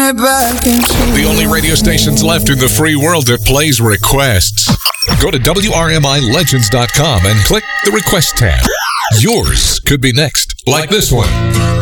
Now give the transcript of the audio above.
right back into The only radio stations left in the free world that plays requests. Go to WRMILegends.com and click the request tab. Yours could be next, like this one.